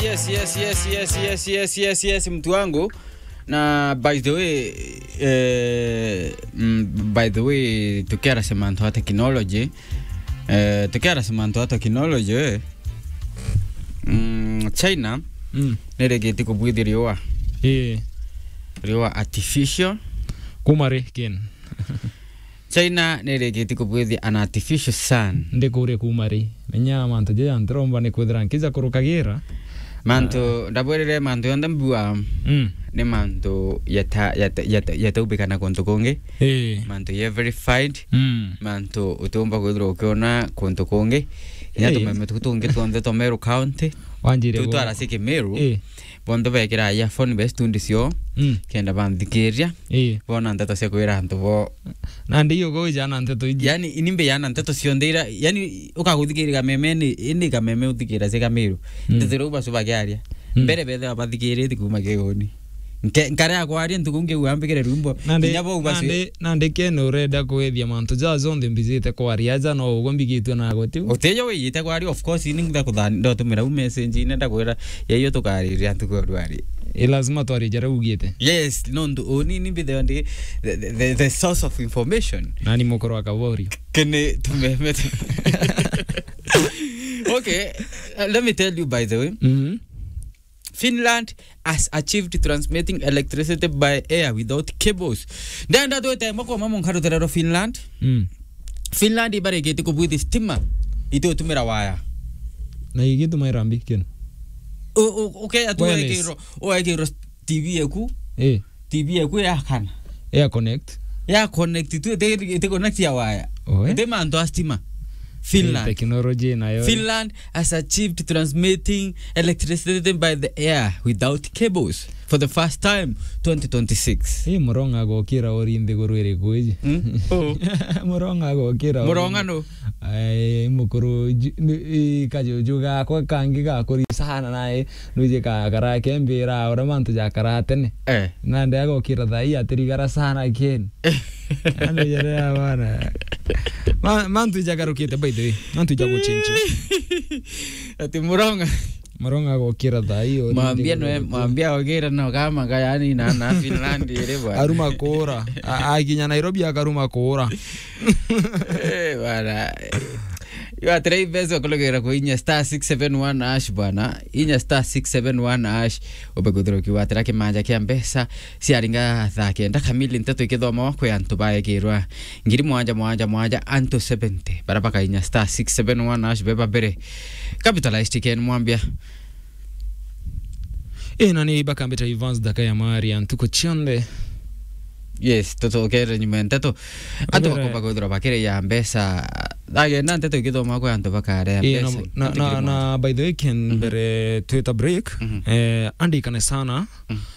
Yes, mtu wangu. Na by the way tukiara semanto wa technology China neregeti kubwithiriwa riwa artificial kumare ken China neregeti kubwithi an artificial sun ndekure kumare menya manto je antromba ne kwedrankiza kurukagira manto ndabwerere manto yandambua ne manto yata ubikana konto konge manto ye verified manto utomba kwedro ukiona konto konge yato meme tutunge tuonde to Meru County wanjire tutu arasike Meru bondo bekira ya phone best undisio kenda bandikeria bona nteto se kwira antu bo nandi yogo jana nteto yani inimbe yana nteto siondeira yani ukaguthikira memeni ini ka meme uthikira se Meru ntetero basuba kyaria mbere bethe abathikire tikuma kegoni nkare akwari ntukunge uambikire rumbo nyabo ubasi nande keno reda kwethia mantu ja zonde mbizite kwaria ja no ugombigitwe na goti utejo wiyite kwari of course ini ngida kuthani ndo tumira message ine ndakwira yeyo tukariria ntukorwari lazima twari jara ugite yes no ndo oni ni bide ndi the source of information nani mokoro akavori kene tumeme okay let me tell you by the way Finland has achieved transmitting electricity by air without cables. Ndanda do time ko mama ngaro terero Finland. Finland ibaregete ko bwiti stima ito tumira waya. Na yigitu mairambi ken. Okay atu ekiro TV eku. TV eku ya kana. Air connect. Ya connect tu te connect ya waya. Te mando stima. Finland has achieved transmitting electricity by the air without cables for the first time 2026. Moronga go kira orinde gorwere goje. Moronga go kira. Moronga no. Mukuru kajo juga ko kangi ga kori sana nae nuje ka kara kembira ora mantu ja kara tene. Nande go kira dai atiri gara sana ken. Ande jare abana. Mantu ja garukite by the way. Mantu ja go chinchi. Ati moronga go kira dai ori. Mwambia ogera no kama gayani na Finland ire bwana. Aruma kora. Aginya Nairobi akaruma kora. Bwana. Yo atrei bezo kologera ko inya *671# bwana. Inya *671# obegudro ki watra ke manja ke ambesa siaringa thake nda kamili nteto ikithoma wako yantu bae kirwa. Ngiri mwanja anto 70 barabaka inya *671# beba bere. Capitalized ken mwambia. Nani bakambeta Ivans dakaya Marian tuko chande. Yes, toto kere nyimenta to. Ato ko bagudro bakere ya ambesa. Dage nante to kido mako yanto bakare ambesa. Na by the way ken bere Twitter break andi kana sana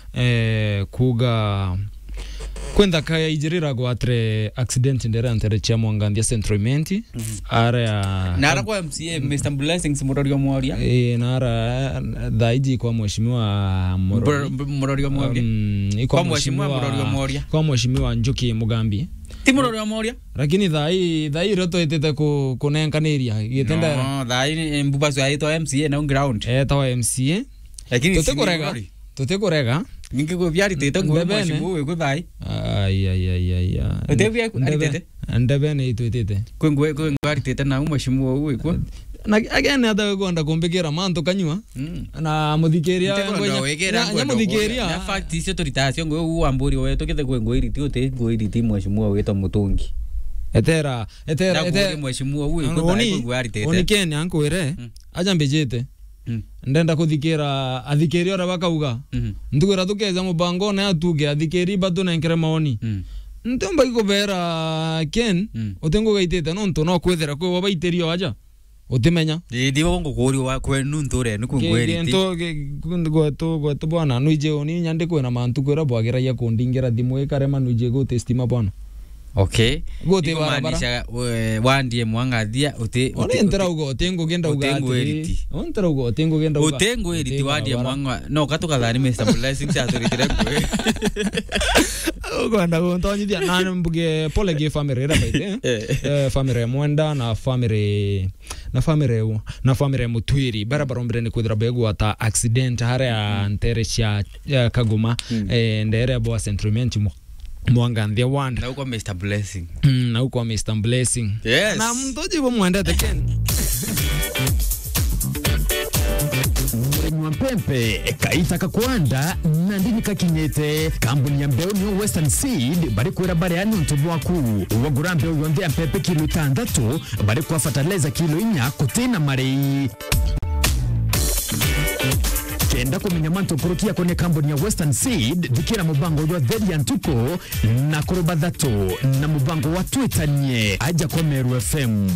kuga kwenda kaya ijirira gwatre accident ndera antere chamo ngandia centralment area nara kwa MCA Mr Blessings Murorio Moria nara daiji kwa mheshimiwa Murorio Moria kwa mheshimiwa Murorio Moria kwa mheshimiwa Njuki Mugambi Murorio Moria lakini dai roto itete kunenkaneria gitenda no dai mbubazo aito MCA na ground tawa MCA lakini tote korega ninge go vyari tete ngo mheshimiwa go bai ai otebi aritete ndebene itwetete kwengwe aritete na mheshimiwa uwe kwa na again ada gonda kumbekera manto kanywa na muthikeria ngoja muthikeria na fact icio turitaacio ngo uamburi wetu kithe kwengo iriti ote ngo iriti mheshimiwa wetu Mutungi etera mheshimiwa uwe kwa aritete oni ken ankwire aja mbejete ndenda kuthikira athikeri ora bakauga ndugura tukeza mubango na atuge athikeri bado na nkere maoni ntomba ikobera ken otengo gaitete no nto no kwethera kwe wabaiterio aja utimenya ndi bongo kuri wa kwenu nture nikungweri to bwana nuije oni nyande kwena mantu kwera bwagira ya kundingira thimwe karema nuije go testima bwana Okay. Gote barabara. Maanisha wandie mwangathia uti. Onentera ugo tengo genda ugati. Onentera ugo tengo genda uga. Utengo eriti wandie mwanga. No katuka thani Mr. Blessing cha turitire kwe. Ugo anda go ntonyi dia nana mbuge pole ge family ra baite. Family mwenda na family mutwiri barabara mbere kudra bego ata accident hare antere cha Kagoma ndere abo centrement Mwangandia wanda na uko Mr. Blessing na uko Mr. Blessing yes na mtoji bo mwanda teken Mpempe kaita kakwanda nandini kakinyete kampuni ya mbeo ni Western Seed bari kwera bare ani ntobo aku wagura mbeo yonde ya mpempe kilo 6 bari kwa fertilizer kilo 4 kutena marei kenda kumenya manto porokia kone kampuni ya Western Seed dikira mubango wa dhedi ya ntuko na kuroba dhato na mubango wa Twitter nye aja kwa Meru FM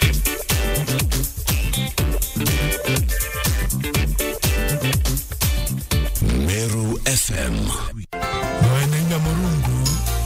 Meru FM Mwene Nyamurungu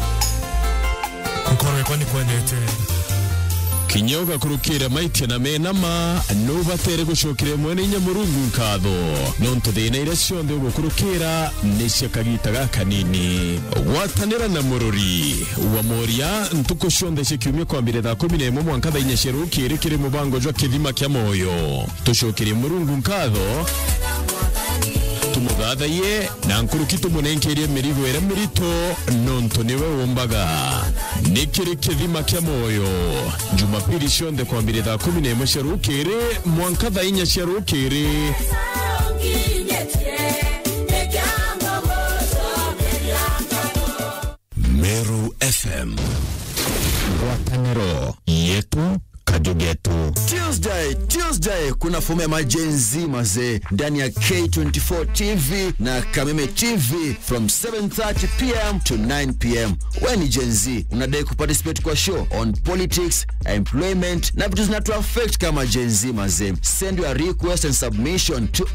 Nkore kwani kwenete Kinyoga kurukira maitia na menama nubatere gushokire mwene Nyamurungu nkatho nonto thina ira cionthe ugo kurukira nisha kagita gakanini watanira na mururi wa moria ntuko cionthe cikiumia kwambire thaa 11 mwanka thaa 4 cirukire kiri mubango jwa kithima kia moyo tushokire Murungu nkatho tumugatha ye na nkurukito munenkerie mirigo era mirito nonto niwe wombaga nikiri kithima kia moyo Jumapili cionthe kwambire thaa 11 cirukire mwanka thaa 4 cirukire Meru FM Watanero yetu Kajugetu Tuesday kuna fomu ya majenzi maze ndani ya K24 TV na Kameme TV from 7:30 p.m. to 9 p.m. When Gen Z unadai kuparticipate kwa show on politics, employment na vitu zinatu affect kama Gen Z maze. Send your request and submission to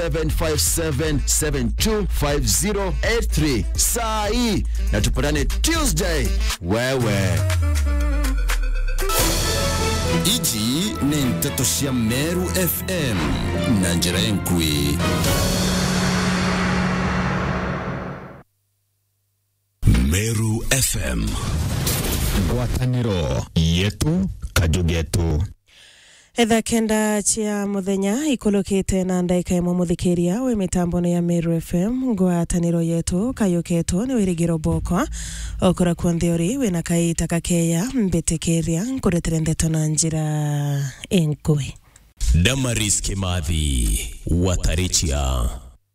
0757725083 saa hii na tupatane Tuesday wewe. Iji ni nteto cia Meru FM na njira enkwi Meru FM Ngwataniro yetu Kajugetu Etha kenda chia muthenya ikolokete na ndaika imo muthikiria we mitambo ya Meru FM ngwataniro yetu kayuketo ni wirigiro boko okora kwontheori we na kaita kakeya mbetekeria nkuretere ndeto na njira enkwe Damaris Kimathi Watarichia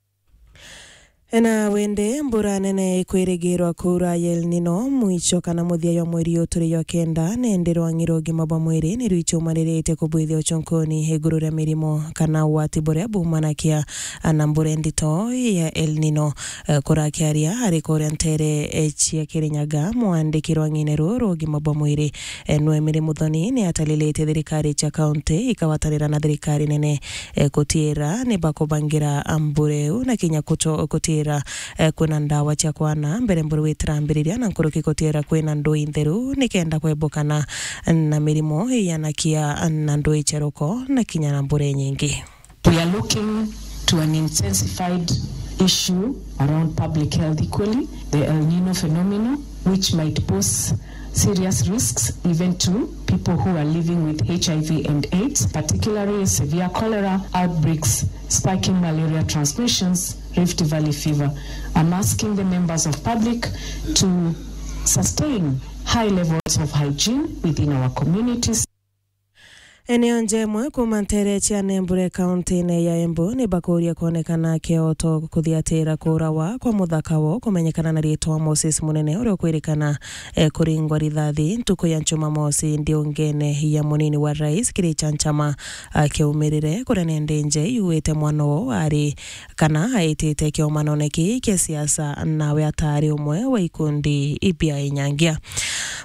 Ena wende mbura nene kwirigirwa kura El Nino mwicho kana muthia ya mweri uturi ya kenda nenderwa ngirogi maba mweri ni richo marerete kubwithio chonkoni hegurura mirimo kana wati bore bumanakia anambure ndito ya El Nino kura kiaria ari kore ntere echia kirinyaga mwandikirwa ngineru rogi maba mweri enwe mirimo thoni ni atalilete thirikari cha county ikawatanira na thirikari nene kutira ni bakobangira ambureu na kinya kutira kwena ndawa cha kwana mbere mburu witrambiriria na nkuruki kutira kwena ndoi ntheru nikenda kwebukana na mirimo yanakia na ndoi cheroko na kinya na mbure nyingi. We are looking to an intensified issue around public health equally, the El Nino phenomenon, which might pose serious risks even to people who are living with HIV and AIDS, particularly severe cholera outbreaks, spiking malaria transmissions, Rift Valley fever. I'm asking the members of public to sustain high levels of hygiene within our communities. Eneo njemwe kumantere chia Nembure County ne ya Embu ni bakuria kuonekana kioto kuthiatira kurawa kwa muthakawo kumenyekana na ritwa Moses Munene uri kwirikana kuringwa rithathi ntuku ya Jumamosi ndio ngene ya munini wa rais Kiricha Nchama akiumirire kurene ndenje yuwete mwano ari kana aitite kiomanoneki kia siasa nawe atari umwe wa ikundi ipia inyangia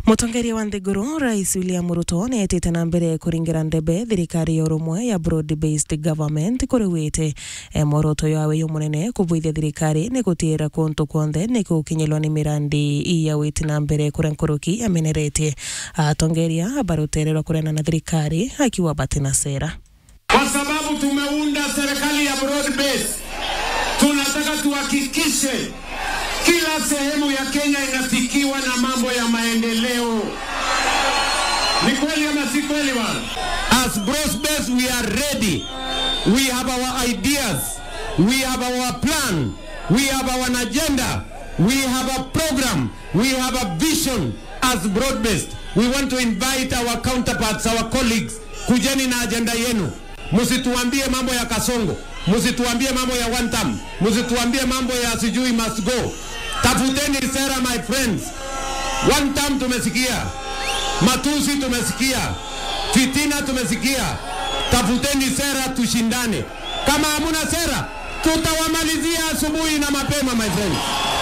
Mutongeria wa Nthiguru Rais William Ruto netete na mbere kuringira ndebe thirikari ya urumwe ya broad based government kuriwite moroto yawe yumunene kubuithia thirikari ni gutira kuntu kwonde ni gukinyilwa ni mirandi ya witi na mbere kurenkuruki amenerete atongeria barutererwa kurena na thirikari akiwa batina sera. Kwa sababu tumeunda serikali ya broad base, tunataka tuhakikishe kila sehemu ya Kenya inafikiwa na mambo ya maendeleo. Ni kweli ama si kweli bwana? As broad base we are ready. We have our ideas. We have our plan. We have our agenda. We have a program. We have a vision as broad based. We want to invite our counterparts, our colleagues, kujeni na agenda yenu. Musituambie mambo ya Kasongo, musituambie mambo ya one term, musituambie mambo ya sijui must go. Tafuteni sera my friends. One term tumesikia, matusi tumesikia, fitina tumesikia. Tafuteni sera tushindane. Kama hamuna sera, tutawamalizia asubuhi na mapema my friends.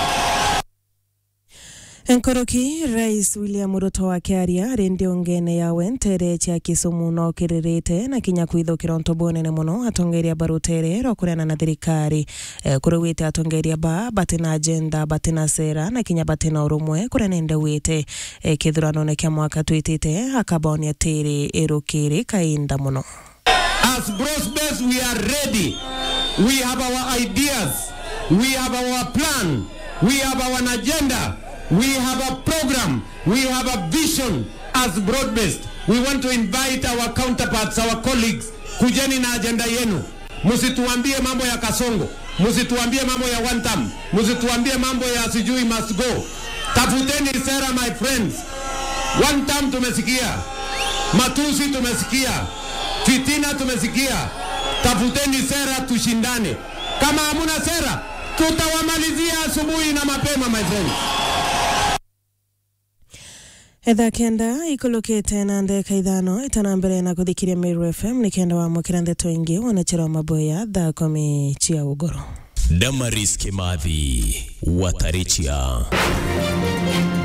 Enkoroki Rais William Ruto wa Kiaria rendio ngene ya wentere cha Kisumu no kiririte na kinya kwithukira ntobone ne muno atongeria barutere ro kurena na thirikari kuruwite atongeria batina agenda batina sera na kinya batina urumwe kurenende wite kithurano ne kya mwaka twitite akabonia tiri erukiri kainda muno. As broad base we are ready. We have our ideas. We have our plan. We have our agenda. We have a program. We have a vision as broad-based. We want to invite our counterparts, our colleagues, kujeni na agenda yenu. Musituambie mambo ya Kasongo. Musituambie mambo ya one term. Musituambie mambo ya sijui must go. Tafuteni sera my friends. One term tumesikia. Matusi tumesikia. Fitina tumesikia. Tafuteni sera tushindane. Kama hamuna sera, tutawamalizia asubuhi na mapema my friends. Edha kenda ikulukite na ndeka ithano itanambere na kuthikiria Meru FM ni kenda wa mukira ndeto ingi wanachera maboya thaa 10 cia ugoro. Damaris Kimathi Watarichia.